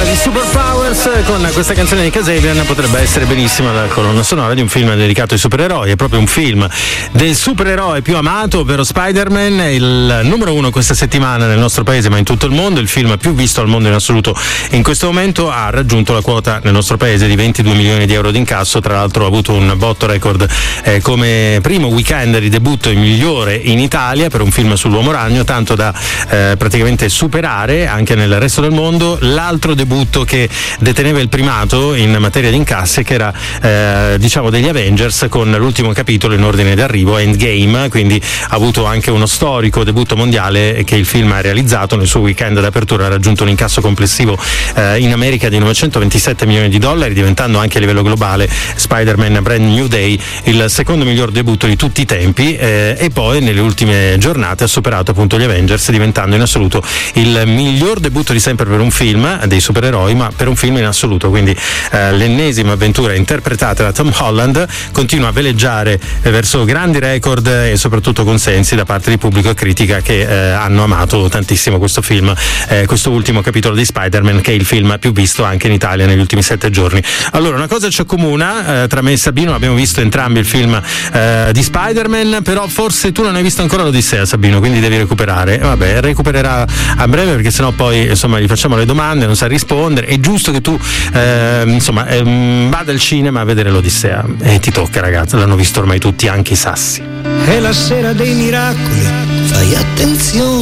Superpowers con questa canzone di Kasabian potrebbe essere benissima la colonna sonora di un film dedicato ai supereroi. È proprio un film del supereroe più amato, ovvero Spider-Man, il numero uno questa settimana nel nostro paese ma in tutto il mondo, il film più visto al mondo in assoluto in questo momento. Ha raggiunto la quota nel nostro paese di 22 milioni di euro di incasso, tra l'altro ha avuto un botto record come primo weekend di debutto migliore in Italia per un film sull'Uomo Ragno, tanto da praticamente superare anche nel resto del mondo l'altro debutto che deteneva il primato in materia di incassi, che era diciamo degli Avengers, con l'ultimo capitolo in ordine d'arrivo, Endgame. Quindi ha avuto anche uno storico debutto mondiale che il film ha realizzato. Nel suo weekend d'apertura ha raggiunto un incasso complessivo in America di 927 milioni di dollari, diventando anche a livello globale Spider-Man Brand New Day il secondo miglior debutto di tutti i tempi, e poi nelle ultime giornate ha superato appunto gli Avengers, diventando in assoluto il miglior debutto di sempre per un film dei supereroi, ma per un film in assoluto. Quindi l'ennesima avventura interpretata da Tom Holland continua a veleggiare verso grandi record e soprattutto consensi da parte di pubblico e critica, che hanno amato tantissimo questo film, questo ultimo capitolo di Spider-Man, che è il film più visto anche in Italia negli ultimi 7 giorni. Allora, una cosa ci accomuna tra me e Sabino: abbiamo visto entrambi il film di Spider-Man, però forse tu non hai visto ancora l'Odissea, Sabino, quindi devi recuperare. Vabbè, recupererà a breve, perché sennò poi insomma gli facciamo le domande, non sa rispondere. È giusto che tu vada al cinema a vedere l'Odissea, e ti tocca, ragazzi, l'hanno visto ormai tutti, anche i sassi. È la sera dei miracoli, fai attenzione.